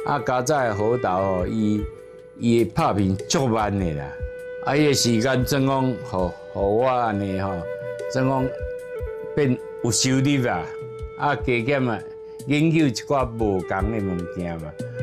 啊，加早的好豆哦，伊拍片足慢的啦，啊，伊个时间怎讲，互我安尼吼，怎讲变有收入啊，啊，加减啊，研究一寡无共的物件嘛，